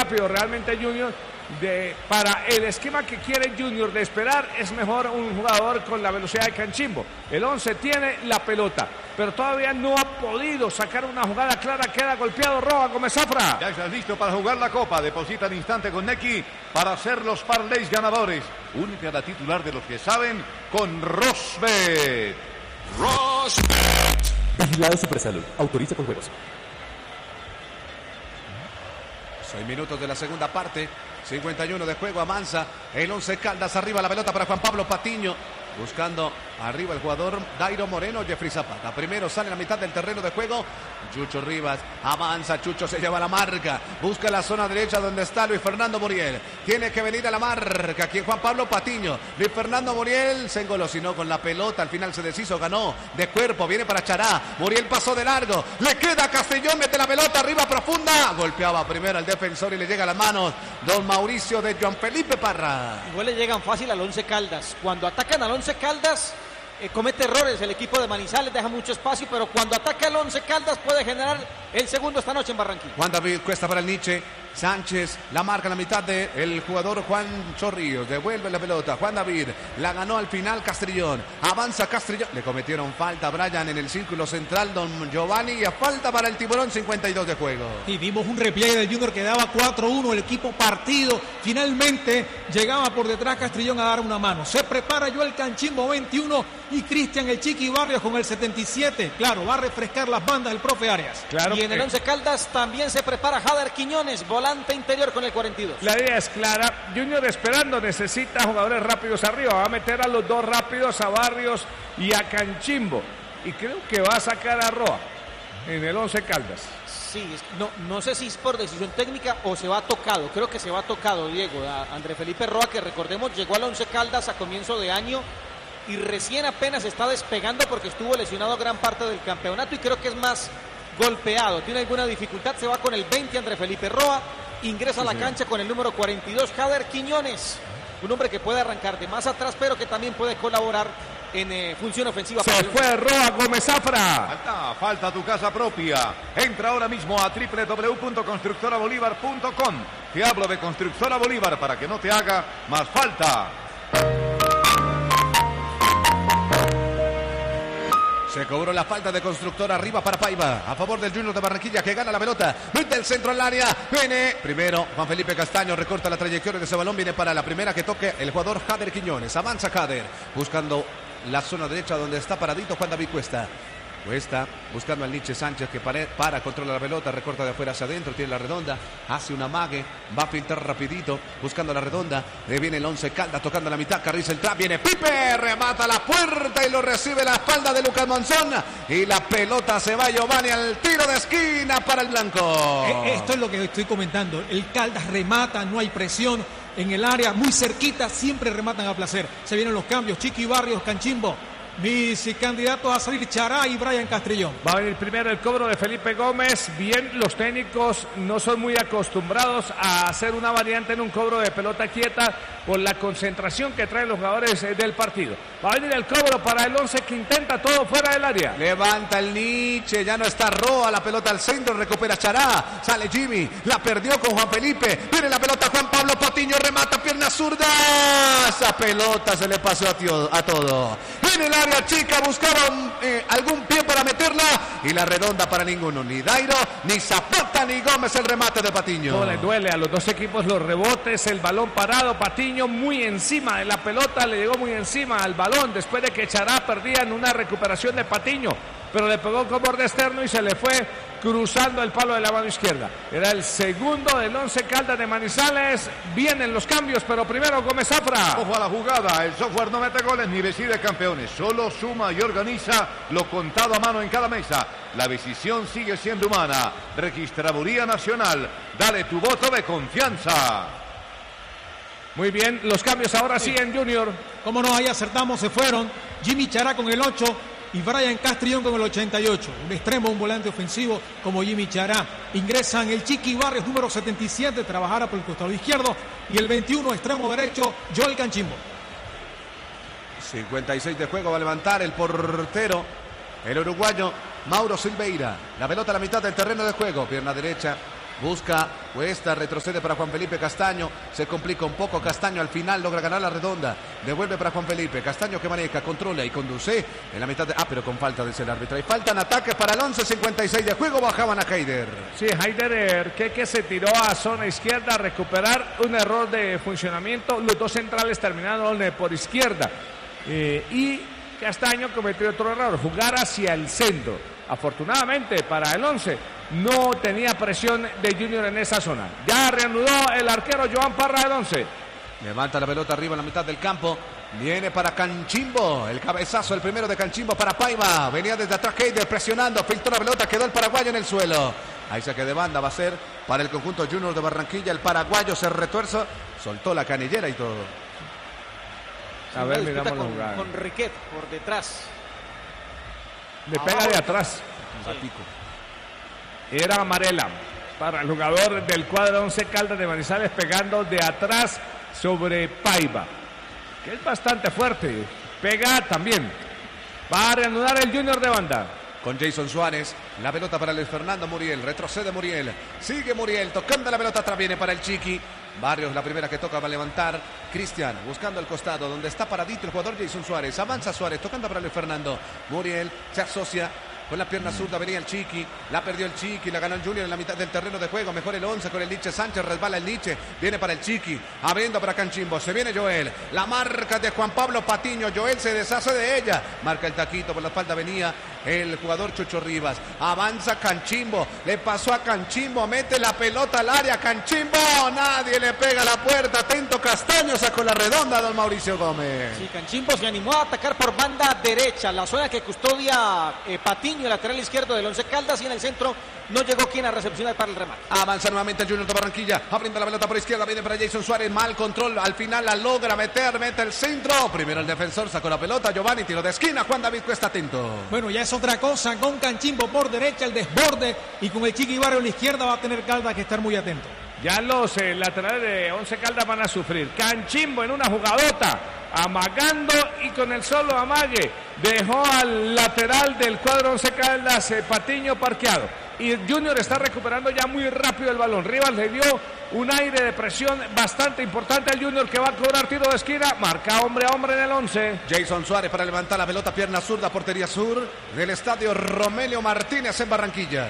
rápido realmente Junior. Para el esquema que quiere Junior de esperar, es mejor un jugador con la velocidad de Canchimbo. El 11 tiene la pelota, pero todavía no ha podido sacar una jugada clara. Queda golpeado Roa Gómez Zafra. Ya estás listo para jugar la copa. Deposita al instante con Neki para hacer los parlays ganadores. Únete a la titular de los que saben con Rosbet. Rosbet. Vigilado Supersalud. Autoriza con juegos. 6 minutos de la segunda parte. 51 de juego, avanza el 11 Caldas, arriba la pelota para Juan Pablo Patiño, buscando arriba el jugador Dairo Moreno, Jeffrey Zapata, primero sale a la mitad del terreno de juego, Chucho Rivas, avanza, Chucho se lleva la marca, busca la zona derecha donde está Luis Fernando Muriel, tiene que venir a la marca, aquí Juan Pablo Patiño, Luis Fernando Muriel se engolosinó con la pelota, al final se deshizo, ganó de cuerpo, viene para Chará, Muriel pasó de largo, le queda Castellón, mete la pelota arriba profunda, golpeaba primero al defensor y le llega a las manos don Mauricio de Juan Felipe Parra. Igual le llegan fácil al 11 Caldas, cuando atacan al 11 Caldas comete errores el equipo de Manizales, deja mucho espacio, pero cuando ataca el 11 Caldas puede generar el segundo esta noche en Barranquilla. Juan David Cuesta para el Nietzsche, Sánchez la marca en la mitad del jugador Juan Chorrillos, devuelve la pelota, Juan David la ganó al final Castrillón, avanza Castrillón, le cometieron falta a Brian en el círculo central, don Giovanni, y a falta para el Tiburón, 52 de juego. Y vimos un replay del Junior que daba 4-1, el equipo partido, finalmente llegaba por detrás Castrillón a dar una mano, se prepara Joel Canchimbo 21 y Cristian el Chiqui Barrios con el 77, claro, va a refrescar las bandas el profe Arias. Claro, y en el 11 Caldas también se prepara Jader Quiñones, volante interior con el 42. La idea es clara, Junior esperando, necesita jugadores rápidos arriba, va a meter a los dos rápidos, a Barrios y a Canchimbo, y creo que va a sacar a Roa en el 11 Caldas. Sí, no sé si es por decisión técnica o se va tocado, creo que se va tocado, Diego, a André Felipe Roa, que recordemos llegó al 11 Caldas a comienzo de año y recién apenas está despegando porque estuvo lesionado gran parte del campeonato y creo que es más golpeado, tiene alguna dificultad, se va con el 20 André Felipe Roa, ingresa a la cancha con el número 42 Jader Quiñones, un hombre que puede arrancar de más atrás pero que también puede colaborar en función ofensiva. Se fue Roa Gómez Zafra. Falta tu casa propia. Entra ahora mismo a www.constructorabolívar.com. Te hablo de Constructora Bolívar para que no te haga más falta. Se cobró la falta de Constructora, arriba para Paiva, a favor del Junior de Barranquilla que gana la pelota, mete el centro al área, viene primero Juan Felipe Castaño, recorta la trayectoria de ese balón, viene para la primera que toque el jugador Jader Quiñones, avanza Jader, buscando la zona derecha donde está paradito Juan David Cuesta. Cuesta buscando al Nietzsche Sánchez que para, controla la pelota, recorta de afuera hacia adentro, tiene la redonda, hace una amague, va a filtrar rapidito, buscando la redonda, le viene el 11 Caldas tocando la mitad, carriza el trap, viene Pipe, remata la puerta y lo recibe la espalda de Lucas Monzón y la pelota se va Giovanni al tiro de esquina para el blanco. Esto es lo que estoy comentando, el Caldas remata, no hay presión en el área, muy cerquita, siempre rematan a placer. Se vienen los cambios, Chiqui Barrios, Canchimbo. Mis candidatos a salir Chará y Brian Castrillón. Va a venir primero el cobro de Felipe Gómez. Bien, los técnicos no son muy acostumbrados a hacer una variante en un cobro de pelota quieta por la concentración que traen los jugadores del partido. Va a venir el cobro para el 11 que intenta todo fuera del área. Levanta el Nietzsche, ya no está Roa, la pelota al centro, recupera Chará, sale Jimmy, la perdió con Juan Felipe, viene la pelota Juan Pablo Patiño, remata pierna zurda, esa pelota se le pasó a todo. Viene el área chica, buscaron algún pie para meterla y la redonda para ninguno, ni Dairo, ni Zapata, ni Gómez, el remate de Patiño. No le duele a los dos equipos los rebotes, el balón parado, Patiño muy encima de la pelota, le llegó muy encima al balón después de que Chará perdía en una recuperación de Patiño, pero le pegó con borde externo y se le fue cruzando el palo de la mano izquierda. Era el segundo del 11 Caldas de Manizales. Vienen los cambios, pero primero Gómez Zafra. Ojo a la jugada, el software no mete goles ni decide campeones, solo suma y organiza lo contado a mano en cada mesa. La decisión sigue siendo humana. Registraduría Nacional, dale tu voto de confianza. Muy bien, los cambios ahora sí en Junior. Cómo no, ahí acertamos, se fueron Jimmy Chará con el 8 y Brian Castrillón con el 88. Un extremo, un volante ofensivo como Jimmy Chará. Ingresan el Chiqui Barrios, número 77, trabajará por el costado izquierdo. Y el 21, extremo derecho, Joel Canchimbo. 56 de juego, va a levantar el portero, el uruguayo Mauro Silveira. La pelota a la mitad del terreno de juego, pierna derecha. Busca, cuesta, retrocede para Juan Felipe Castaño. Se complica un poco. Castaño al final logra ganar la redonda. Devuelve para Juan Felipe. Castaño que maneja, controla y conduce en la mitad de... pero con falta dice el árbitro. Y faltan ataques para el 11:56 de juego. Bajaban a Haider. Sí, Haider que se tiró a zona izquierda a recuperar un error de funcionamiento. Los dos centrales terminaron por izquierda. Y Castaño cometió otro error, jugar hacia el centro. Afortunadamente para el 11 no tenía presión de Junior en esa zona. Ya reanudó el arquero Joan Parra del 11. Levanta la pelota arriba en la mitad del campo. Viene para Canchimbo. El cabezazo, el primero de Canchimbo para Paiva. Venía desde atrás Haider presionando. Filtró la pelota, quedó el paraguayo en el suelo. Ahí saque de banda va a ser para el conjunto Junior de Barranquilla. El paraguayo se retuerza. Soltó la canillera y todo. A ver, miramos la jugada. Con Riquet por detrás. Le pega de atrás. Era Amarela para el jugador del cuadro 11 Caldas de Manizales, pegando de atrás sobre Paiva, que es bastante fuerte. Pega también. Va a reanudar el Junior de banda. Con Jason Suárez, la pelota para Luis Fernando Muriel, retrocede Muriel, sigue Muriel, tocando la pelota atrás, viene para el Chiqui. Barrios, la primera que toca va a levantar. Cristian, buscando el costado, donde está paradito el jugador Jason Suárez. Avanza Suárez, tocando para Luis Fernando. Muriel se asocia con la pierna zurda, venía el Chiqui. La perdió el Chiqui, la ganó el Junior en la mitad del terreno de juego. Mejor el 11 con el Liche Sánchez, resbala el Liche. Viene para el Chiqui, abriendo para Canchimbo. Se viene Joel, la marca de Juan Pablo Patiño. Joel se deshace de ella. Marca el taquito, por la espalda venía el jugador Chucho Rivas. Avanza Canchimbo, le pasó a Canchimbo, mete la pelota al área. Canchimbo, nadie le pega a la puerta. Atento Castaño, sacó la redonda don Mauricio Gómez. Sí, Canchimbo se animó a atacar por banda derecha, la zona que custodia Patiño, el lateral izquierdo del 11 Caldas, y en el centro no llegó quien a recepcionar para el remate. Avanza nuevamente el Junior de Barranquilla, abriendo la pelota por izquierda, viene para Jason Suárez, mal control, al final la logra meter, mete el centro. Primero el defensor sacó la pelota, Giovanni, tiro de esquina, Juan David Cuesta atento. Bueno, ya es otra cosa, con Canchimbo por derecha, el desborde, y con el Chiqui Barrio a la izquierda va a tener Caldas que estar muy atento. Ya los laterales de 11 Caldas van a sufrir. Canchimbo en una jugadota, amagando, y con el solo amague dejó al lateral del cuadro 11 Caldas, Patiño, parqueado. Y Junior está recuperando ya muy rápido el balón. Rivas le dio un aire de presión bastante importante al Junior, que va a cobrar tiro de esquina. Marca hombre a hombre en el 11. Jason Suárez para levantar la pelota, pierna zurda, portería sur del estadio Romelio Martínez en Barranquilla.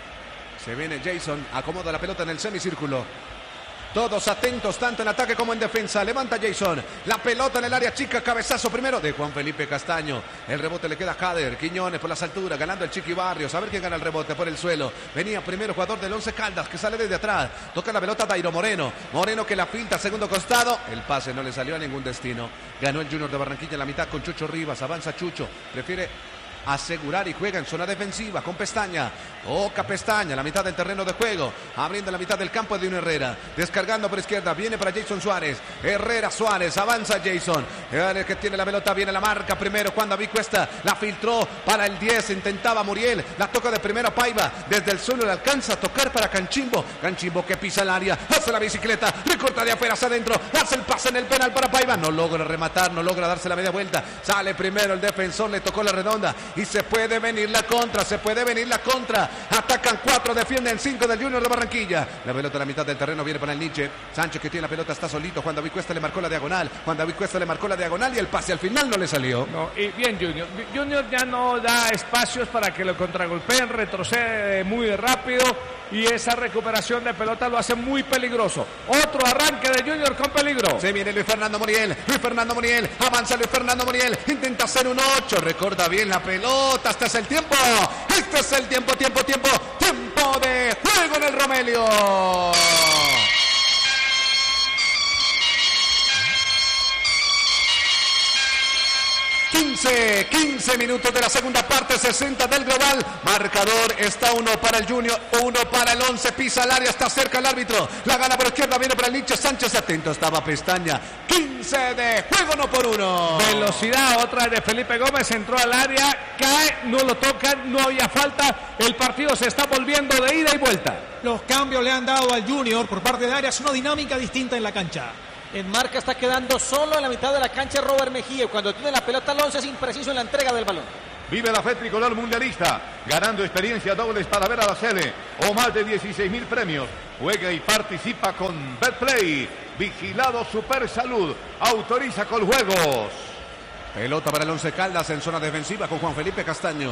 Se viene Jason, acomoda la pelota en el semicírculo. Todos atentos, tanto en ataque como en defensa. Levanta Jason, la pelota en el área chica, cabezazo primero de Juan Felipe Castaño. El rebote le queda a Haider, Quiñones por las alturas, ganando el Chiqui Barrios. A ver quién gana el rebote por el suelo. Venía primero jugador del 11 Caldas, que sale desde atrás. Toca la pelota Dairo Moreno. Moreno que la filtra, segundo costado. El pase no le salió a ningún destino. Ganó el Junior de Barranquilla en la mitad con Chucho Rivas. Avanza Chucho, prefiere asegurar y juega en zona defensiva con Pestaña. Toca Pestaña, la mitad del terreno de juego, abriendo la mitad del campo de un Herrera, descargando por izquierda, viene para Jason Suárez. Herrera Suárez, avanza Jason, el que tiene la pelota, viene la marca primero, Juan David Cuesta, la filtró para el 10, intentaba Muriel, la toca de primero Paiva, desde el suelo le alcanza a tocar para Canchimbo. Canchimbo que pisa el área, hace la bicicleta, recorta de afuera hacia adentro, hace el pase en el penal para Paiva, no logra rematar, no logra darse la media vuelta, sale primero el defensor, le tocó la redonda. Y se puede venir la contra, se puede venir la contra. Atacan 4, defienden 5 del Junior de Barranquilla. La pelota en la mitad del terreno viene para el Nietzsche. Sánchez que tiene la pelota, está solito. Juan David Cuesta le marcó la diagonal. Juan David Cuesta le marcó la diagonal y el pase al final no le salió. No, y bien Junior. Junior ya no da espacios para que lo contragolpeen, retrocede muy rápido. Y esa recuperación de pelota lo hace muy peligroso. Otro arranque de Junior con peligro. Se viene Luis Fernando Muriel. Luis Fernando Muriel. Avanza Luis Fernando Muriel. Intenta hacer un 8. Recorta bien la pelota. Este es el tiempo. Este es el tiempo. Tiempo de juego en el Romelio. 15 minutos de la segunda parte, 60 del global. Marcador está 1 para el Junior, 1 para el 11. Pisa al área, está cerca el árbitro. La gana por izquierda, viene para el Nietzsche Sánchez. Atento estaba Pestaña. 15 de juego, 1-1. Velocidad, otra de Felipe Gómez. Entró al área, cae, no lo tocan, no había falta. El partido se está volviendo de ida y vuelta. Los cambios le han dado al Junior por parte de áreas una dinámica distinta en la cancha. En marca está quedando solo en la mitad de la cancha Robert Mejía. Cuando tiene la pelota al 11 es impreciso en la entrega del balón. Vive la fe tricolor mundialista, ganando experiencia dobles para ver a la sede. o más de 16.000 premios. Juega y participa con Betplay. Vigilado Supersalud. Autoriza con juegos. Pelota para el Once Caldas en zona defensiva con Juan Felipe Castaño.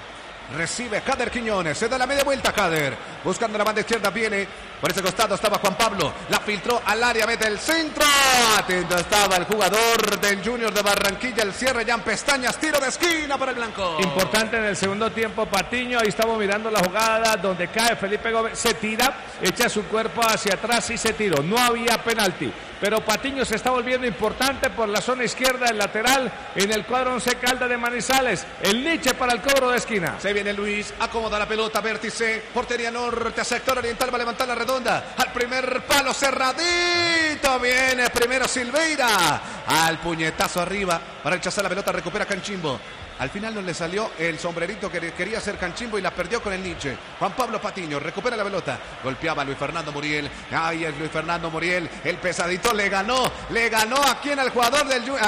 Recibe Kader Quiñones, se da la media vuelta Kader, buscando la banda izquierda, viene por ese costado, estaba Juan Pablo, la filtró al área, mete el centro, atento estaba el jugador del Junior de Barranquilla, el cierre Jan Pestañas, tiro de esquina para el blanco. Importante en el segundo tiempo Patiño, ahí estamos mirando la jugada donde cae Felipe Gómez, se tira, echa su cuerpo hacia atrás y se tiró, no había penalti. Pero Patiño se está volviendo importante por la zona izquierda, el lateral, en el cuadro Once Caldas de Manizales. El Nietzsche para el cobro de esquina. Se viene Luis, acomoda la pelota, vértice, portería norte, sector oriental, va a levantar la redonda. Al primer palo, cerradito, viene primero Silveira. Al puñetazo arriba, para rechazar la pelota, recupera Canchimbo. Al final no le salió el sombrerito que quería hacer Canchimbo y la perdió con el Nietzsche. Juan Pablo Patiño recupera la pelota. Golpeaba a Luis Fernando Muriel. Ahí es Luis Fernando Muriel. El pesadito le ganó a quien, al jugador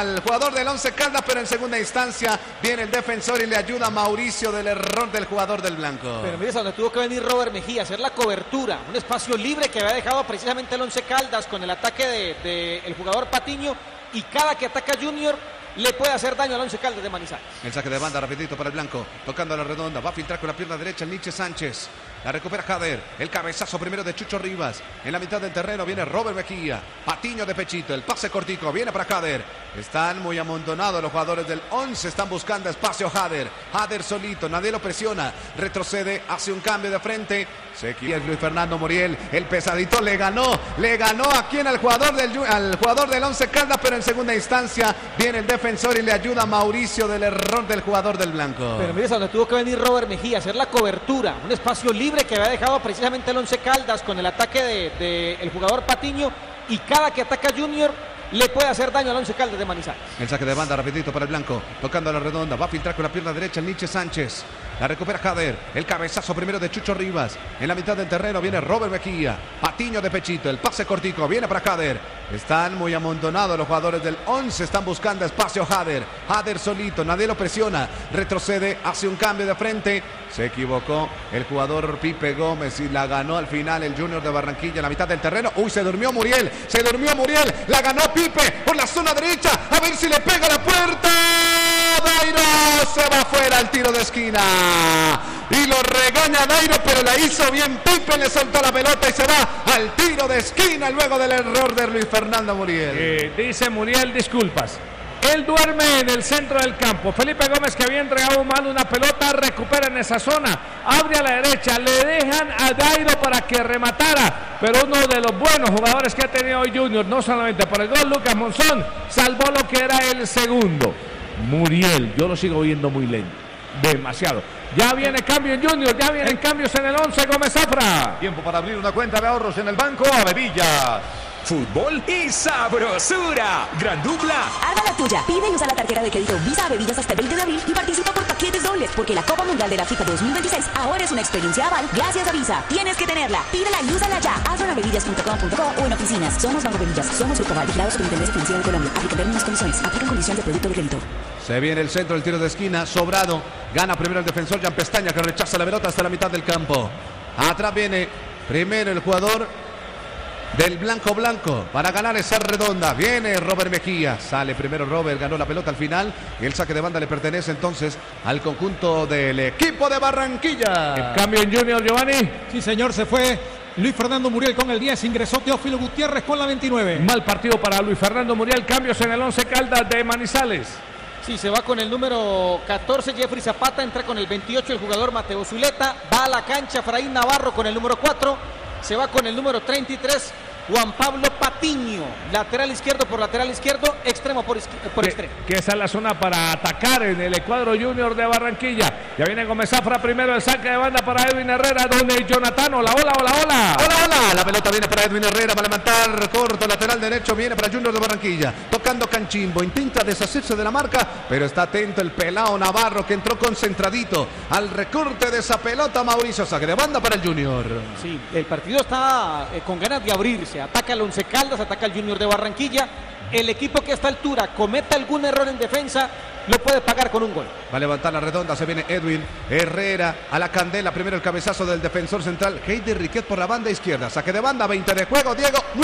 del Once Caldas, pero en segunda instancia viene el defensor y le ayuda a Mauricio del error del jugador del blanco. Pero mire, donde tuvo que venir Robert Mejía a hacer la cobertura. Un espacio libre que había dejado precisamente el Once Caldas con el ataque del jugador Patiño. Y cada que ataca Junior le puede hacer daño al Once Caldas de Manizales. El saque de banda rapidito para el blanco, tocando a la redonda, va a filtrar con la pierna derecha el Nietzsche Sánchez. La recupera Jader, el cabezazo primero de Chucho Rivas. En la mitad del terreno viene Robert Mejía. Patiño de pechito, el pase cortico, viene para Jader. Están muy amontonados los jugadores del 11, están buscando espacio Jader. Jader solito, nadie lo presiona. Retrocede, hace un cambio de frente. Se quiere Luis Fernando Muriel, el pesadito le ganó a quien, al jugador del Once Caldas, pero en segunda instancia viene el defensor y le ayuda a Mauricio del error del jugador del blanco. Pero mire, donde tuvo que venir Robert Mejía a hacer la cobertura. Un espacio libre que había dejado precisamente el Once Caldas con el ataque del jugador Patiño. Y cada que ataca Junior le puede hacer daño al Once Caldas de Manizales. El saque de banda rapidito para el blanco, tocando a la redonda, va a filtrar con la pierna derecha el Nietzsche Sánchez. La recupera Jader, el cabezazo primero de Chucho Rivas. En la mitad del terreno viene Robert Mejía. Patiño de pechito, el pase cortico, viene para Jader. Están muy amontonados los jugadores del 11, están buscando espacio Jader. Jader solito, nadie lo presiona. Retrocede, hace un cambio de frente. Se equivocó el jugador Pipe Gómez y la ganó al final el Junior de Barranquilla en la mitad del terreno. Uy, se durmió Muriel, la ganó Pipe por la zona derecha. A ver si le pega la puerta. Dairo se va afuera al tiro de esquina. Y lo regaña Dairo, pero la hizo bien Pipe, le soltó la pelota y se va al tiro de esquina luego del error de Luis Fernando Muriel. Dice Muriel, disculpas. Él duerme en el centro del campo. Felipe Gómez, que había entregado mal una pelota, recupera en esa zona, abre a la derecha, le dejan a Dairo para que rematara, pero uno de los buenos jugadores que ha tenido hoy Junior, no solamente por el gol, Lucas Monzón, salvó lo que era el segundo. Muriel, yo lo sigo viendo muy lento, demasiado. Ya viene cambio en Junior, ya vienen cambios en el 11, Gómez Zafra. Tiempo para abrir una cuenta de ahorros en el banco Avevillas. Fútbol y sabrosura. Gran dupla. Arma la tuya. Pide y usa la tarjeta de crédito Visa Bebidas hasta el 20 de abril y participa por paquetes dobles, porque la Copa Mundial de la FIFA 2026 ahora es una experiencia aval gracias a Visa. Tienes que tenerla. Pídela y úsala ya. Hazlo en avevillas.com.co o en oficinas. Somos Banco Bevillas. Somos Grupo Aval. Vigilado Superintendencia Financiera de Colombia. Aplica términos y condiciones. Aplican condiciones de producto de crédito. Se viene el centro del tiro de esquina, sobrado. Gana primero el defensor Jan Pestaña, que rechaza la pelota hasta la mitad del campo. Atrás viene primero el jugador del blanco para ganar esa redonda. Viene Robert Mejía, sale primero Robert, ganó la pelota al final y el saque de banda le pertenece entonces al conjunto del equipo de Barranquilla. El cambio en Junior, Giovanni. Sí, señor, se fue Luis Fernando Muriel con el 10, ingresó Teófilo Gutiérrez con la 29. Mal partido para Luis Fernando Muriel, cambios en el 11 Caldas de Manizales. Sí, se va con el número 14 Jeffrey Zapata, entra con el 28 el jugador Mateo Zuleta, va a la cancha Efraín Navarro con el número 4, se va con el número 33 Juan Pablo Patiño, lateral izquierdo por lateral izquierdo, extremo por extremo. Que esa es la zona para atacar en el cuadro Junior de Barranquilla. Ya viene Gómez Zafra primero, el saque de banda para Edwin Herrera, donde Jonathan, hola. La pelota viene para Edwin Herrera, va a levantar corto, lateral derecho, viene para Junior de Barranquilla, tocando Canchimbo, intenta deshacerse de la marca, pero está atento el pelao Navarro, que entró concentradito al recorte de esa pelota. Mauricio, saque de banda para el Junior. Sí, el partido está con ganas de abrirse. Ataca el Once Caldas, ataca el Junior de Barranquilla. El equipo que a esta altura cometa algún error en defensa lo puede pagar con un gol. Va a levantar la redonda, se viene Edwin Herrera a la candela. Primero el cabezazo del defensor central, Heider Riquet por la banda izquierda. Saque de banda, 20 de juego, Diego.